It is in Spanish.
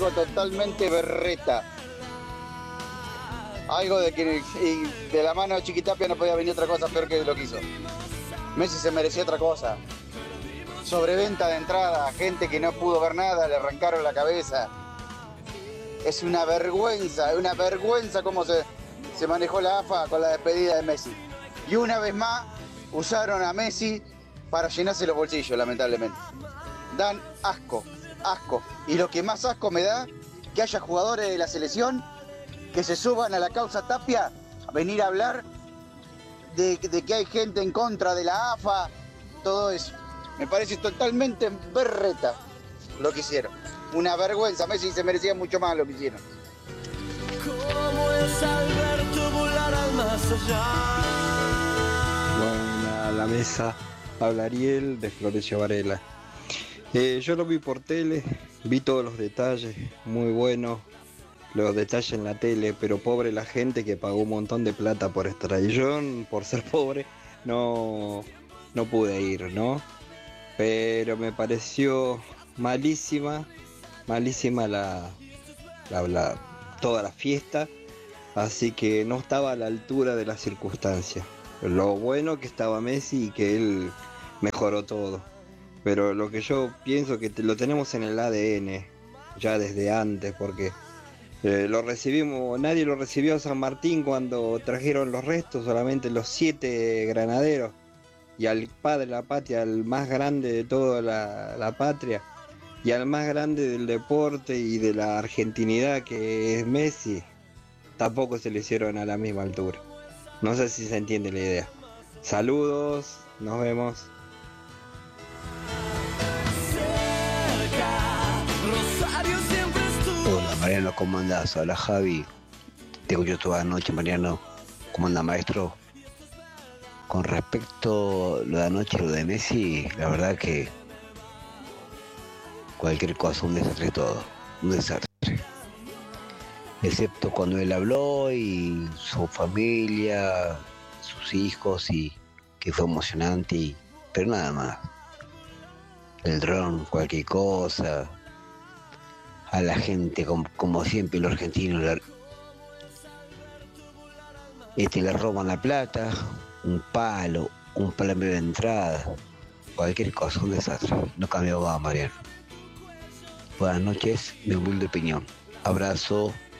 totalmente berreta. Algo de que y de la mano de Chiquitapia no podía venir otra cosa peor que lo que hizo. Messi se merecía otra cosa. Sobreventa de entrada, gente que no pudo ver nada, le arrancaron la cabeza. Es una vergüenza cómo se manejó la AFA con la despedida de Messi. Y una vez más usaron a Messi para llenarse los bolsillos, lamentablemente. Dan asco, asco. Y lo que más asco me da, que haya jugadores de la selección que se suban a la causa Tapia a venir a hablar de que hay gente en contra de la AFA, todo eso. Me parece totalmente berreta lo que hicieron. Una vergüenza, Messi se merecía mucho más lo que hicieron. ¿Cómo es Alberto volar al más allá? Bueno, a la mesa habla Ariel de Florencio Varela. Yo lo vi por tele, vi todos los detalles, muy buenos los detalles en la tele, pero pobre la gente que pagó un montón de plata por estar ahí. Yo, por ser pobre, no pude ir, ¿no? Pero me pareció malísima toda la fiesta, así que no estaba a la altura de las circunstancias. Lo bueno que estaba Messi y que él mejoró todo, pero lo que yo pienso que lo tenemos en el ADN ya desde antes, porque lo recibimos, nadie lo recibió a San Martín cuando trajeron los restos, solamente los 7 granaderos, y al padre de la patria, al más grande de toda la patria, y al más grande del deporte y de la argentinidad que es Messi, tampoco se le hicieron a la misma altura. No sé si se entiende la idea. Saludos, nos vemos. Hola Mariano, ¿cómo andás? Hola Javi, te escucho toda la noche Mariano, ¿cómo anda maestro? Con respecto a lo de anoche, lo de Messi, la verdad que cualquier cosa, un desastre todo, un desastre. Excepto cuando él habló y su familia, sus hijos, y que fue emocionante, pero nada más. El dron, cualquier cosa. A la gente, como siempre los argentinos, le roban la plata, un palo en medio de entrada, cualquier cosa, un desastre. No cambió más, Mariano. Buenas noches, mi humilde opinión. Abrazo.